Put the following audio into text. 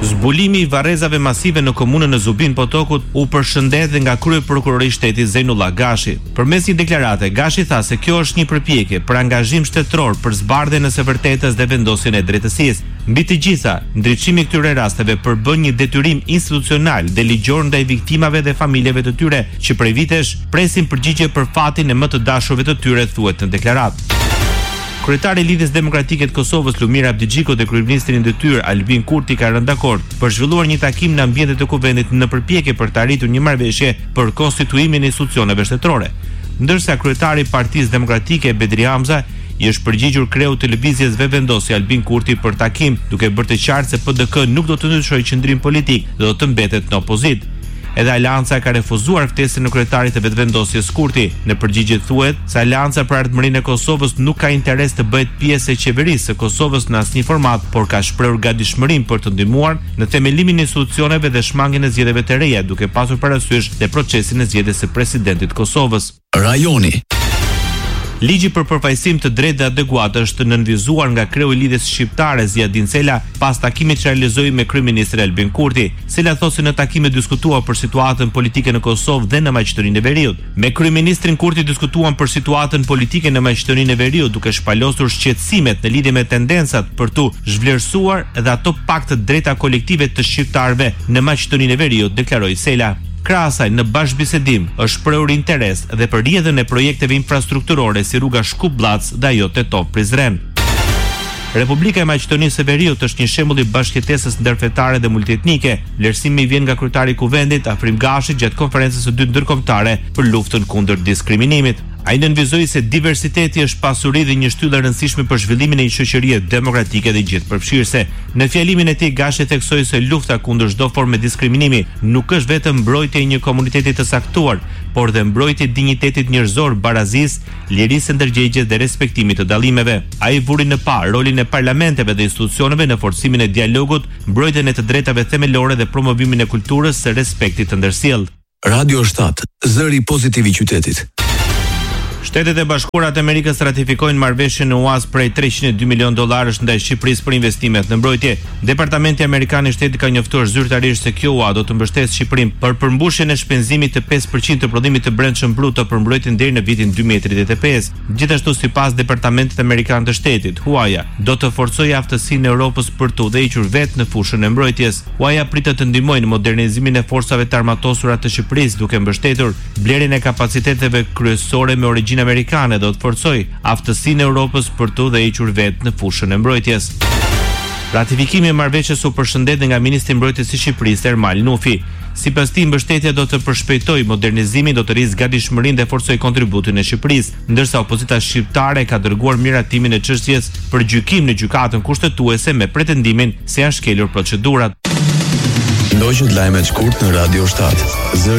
Zbulimi i varrezave masive në komunën e Zubin Potokut u përshëndet nga kryeprokurori i shtetit Zejnullah Gashi. Përmes një deklarate, Gashi tha se kjo është një përpjekje për angazhim shtetëror për zbardhjen e së vërtetës dhe vendosjen e drejtësisë. Mbi të gjitha, ndriçimi i këtyre rasteve përbën një detyrim institucional dhe ligjor ndaj viktimave dhe familjeve të tyre që prej vitesh presin përgjigje për fatin e më të dashurve të tyre, thuhet në deklaratë. Kryetari i Lidhjes Demokratike të Kosovës Lumir Abdixhiku dhe kryeministri i ndërtyrë Albin Kurti kanë rënë dakord për zhvilluar një takim në ambientet të kuvendit në përpjekje për të arritur një marrëveshje për konstituimin e institucioneve shtetërore. Ndërsa kryetari i Partisë Demokratike Bedri Hamza i është përgjigjur kreut të lëvizjes vendosi Albin Kurti për takim, duke bërë të qartë se PDK nuk do të ndryshojë qendrim politik dhe do të mbetet në opozitë. Edhe Aleanca ka refuzuar ftesën e kryetarit të vetvendosjes Kurti. Në përgjigje thuhet se Aleanca për ardhmërinë e Kosovës nuk ka interes të bëhet pjesë e qeverisë së Kosovës në asnjë format, por ka shprehur gatishmërinë për të ndihmuar në themelimin e institucioneve dhe shmangjen e zgjedhjeve të reja, duke pasur parasysh dhe procesin e zgjedhjes së presidentit të Kosovës. Rajoni. Ligji për përfaqësim të drejtë dhe adekuatë është nënvizuar nga kreu i Lidhjes Shqiptare Ziadin Sela pas takimit që realizoi me kryeministrin Albin Kurti. Sela thotë se në takim diskutuan për situatën politike në Kosovë dhe në Maqedoninë e Veriut. Me kryeministrin Kurti diskutuan për situatën politike në Maqedoninë e Veriut, duke shpalosur shqetësimet në lidhje me tendencat për tu zhvlerësuar dhe ato pak të drejta kolektive të shqiptarëve në Maqedoninë e Veriut, deklaroi Sela. Krahas asaj, në bashkëbisedim është shprehur interes dhe për rrjedhën e projekteve infrastrukturore si rruga Shkup-Llac dhe ajo Tetov-Prizren. Republika e Maqedonisë së Veriut është një shembull i bashkëjetesës ndërfetare dhe multietnike. Vlerësimi vjen nga kryetari i Kuvendit Afrim Gashi gjatë konferencës së dytë ndërkombëtare për luftën kundër diskriminimit. Ai nënvizoi se diversiteti është pasuri dhe një shtyllë e rëndësishme për zhvillimin e një shoqërie demokratike dhe gjithëpërfshirëse. Në fjalimin e tij Gashi theksoi se lufta kundër çdo forme diskriminimi nuk është vetëm mbrojtja e një komuniteti të saktuar, por dhe mbrojtja e dinjitetit njerëzor, barazisë, lirisë së ndërgjegjjes dhe respektimit të dallimeve. Ai vuri në pa rolin e parlamenteve dhe institucioneve në forcimin e dialogut, mbrojtjen e të drejtave themelore dhe promovimin e kulturës së respektit të ndërsjellë. Radio 7, zëri pozitiv i qytetit. Shtetet e Bashkuara të Amerikës ratifikojnë marrëveshjen në UAS prej $302 milion ndaj Shqipërisë për investimet në mbrojtje. Departamenti Amerikan i Shtetit ka njoftuar zyrtarisht se kjo UA do të mbështesë Shqipërinë për përmbushjen e shpenzimit të 5% të prodhimit të brendshëm brut të përmbrojtjen deri në vitin 2035. Gjithashtu, sipas Departamentit Amerikan të Shtetit, huaja do të forcojë aftësinë e Europës për të udhëhequr vetë në fushën e mbrojtjes. Huaja pritet të ndihmojë në modernizimin e forcave të armatosura të Shqipërisë, duke mbështetur blerjen e kapaciteteve kryesore me origjinë amerikane, do të forcoj aftësinë e Europës për të udhëhequr vetë në fushën e mbrojtjes. Ratifikimi i marrëveshjes u përshëndet nga ministri i mbrojtjes i Shqipërisë Ermal Nufi. Sipas tij, mbështetja do të përshpejtojë modernizimin, do të rrisë gatishmërinë dhe forcojë kontributin e Shqipërisë, ndërsa opozita shqiptare ka dërguar miratimin e çështjes për gjykim në gjykatën kushtetuese me pretendimin se janë shkelur procedurat. Ndoqët lajmet shkurt në Radio 7.